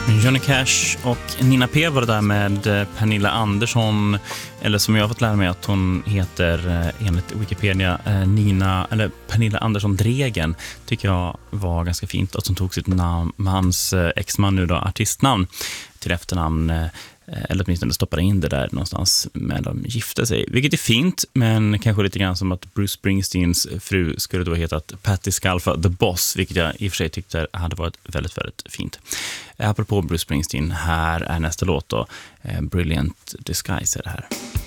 Johnny Cash och Nina P var det där med Pernilla Andersson, eller som jag har fått lära mig att hon heter enligt Wikipedia Pernilla Andersson Dregen, tycker jag var ganska fint att hon tog sitt namn, hans exman nu då, artistnamn till efternamn, eller åtminstone stoppade in det där någonstans med de gifte sig, vilket är fint, men kanske lite grann som att Bruce Springsteens fru skulle då hetat Patti Scialfa The Boss, vilket jag i och för sig tyckte hade varit väldigt, väldigt fint. Apropå Bruce Springsteen, här är nästa låt då, Brilliant Disguise är det här.